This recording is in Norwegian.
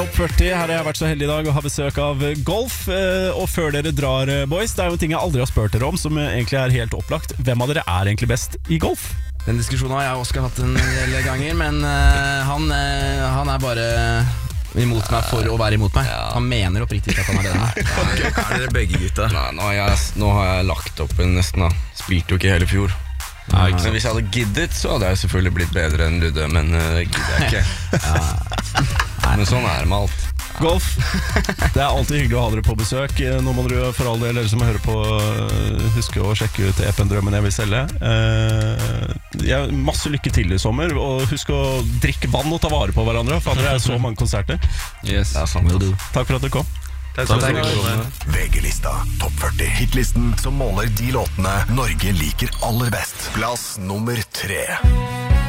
Topp 40, her har jeg vært så heldig i dag å ha besøk av Golf. Og før dere drar, boys, det er jo en ting jeg aldri har spurt dere om, som egentlig er helt opplagt. Hvem av dere er egentlig best i golf? Den diskusjonen har jeg og Oskar hatt en del ganger, men han er bare imot meg for å være imot meg. Han mener oppriktig ikke at han er bedre. Er dere begge gutta? Nei, nå har jeg lagt opp nesten da. Spilte jo ikke hele fjor. Men hvis jeg hadde giddet, så hadde jeg selvfølgelig blitt bedre enn Ludde, men gidder jeg ikke. Men sånn er det med alt. Golf, det er alltid hyggelig å ha dere på besøk. Nå må dere for all del, dere som hører på, huske å sjekke ut EP-en Drømmen jeg vil selge. Masse lykke til i sommer, og husk å drikke vann og ta vare på hverandre, for det er så mange konserter. Yes, det er sant. Takk for at dere kom. VG-lista Topp 40. Hitlisten som måler de låtene Norge liker aller best. Plass nummer 3.